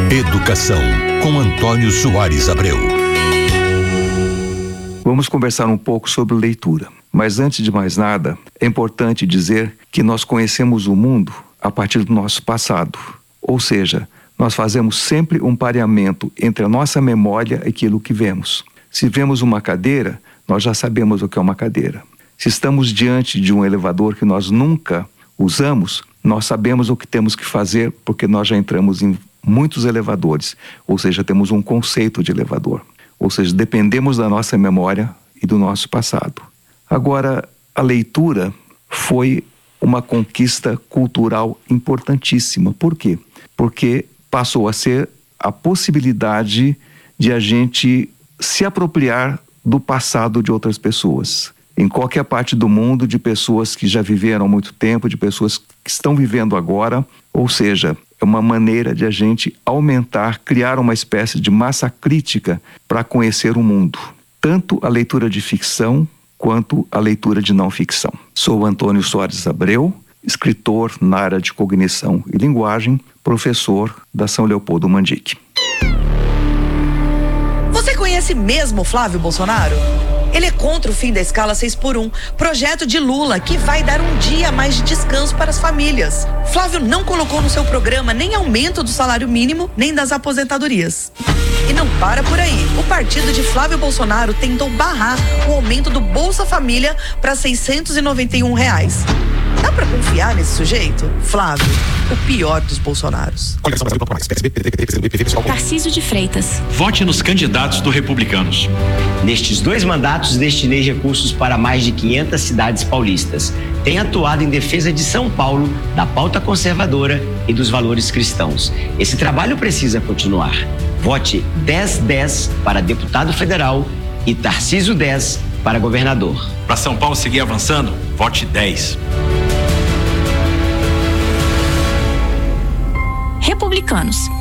Educação, com Antônio Soares Abreu. Vamos conversar um pouco sobre leitura. Mas antes de mais nada, é importante dizer que nós conhecemos o mundo a partir do nosso passado. Ou seja, nós fazemos sempre um pareamento entre a nossa memória e aquilo que vemos. Se vemos uma cadeira, nós já sabemos o que é uma cadeira. Se estamos diante de um elevador que nós nunca usamos, nós sabemos o que temos que fazer porque nós já entramos em muitos elevadores, ou seja, temos um conceito de elevador. Ou seja, dependemos da nossa memória e do nosso passado. Agora, a leitura foi uma conquista cultural importantíssima. Por quê? Porque passou a ser a possibilidade de a gente se apropriar do passado de outras pessoas. Em qualquer parte do mundo, de pessoas que já viveram há muito tempo, de pessoas que estão vivendo agora. Ou seja, é uma maneira de a gente aumentar, criar uma espécie de massa crítica para conhecer o mundo. Tanto a leitura de ficção quanto a leitura de não ficção. Sou Antônio Soares Abreu, escritor na área de cognição e linguagem, professor da São Leopoldo Mandic. Você conhece mesmo Flávio Bolsonaro? Ele é contra o fim da escala 6x1, projeto de Lula que vai dar um dia a mais de descanso para as famílias. Flávio não colocou no seu programa nem aumento do salário mínimo, nem das aposentadorias. E não para por aí. O partido de Flávio Bolsonaro tentou barrar o aumento do Bolsa Família para R$ 691. Dá pra confiar nesse sujeito? Flávio, o pior dos Bolsonaros. Tarcísio de Freitas. Vote nos candidatos do Republicanos. Nestes 2 mandatos, destinei recursos para mais de 500 cidades paulistas. Tenho atuado em defesa de São Paulo, da pauta conservadora e dos valores cristãos. Esse trabalho precisa continuar. Vote 1010 para deputado federal e Tarcísio 10 para governador. Para São Paulo seguir avançando, vote 10. Republicanos.